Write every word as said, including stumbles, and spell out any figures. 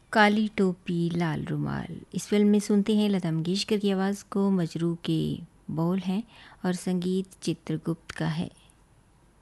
काली टोपी लाल रुमाल। इस फिल्म में सुनते हैं लता मंगेशकर की आवाज़ को, मजरू के बोल हैं और संगीत चित्रगुप्त का है।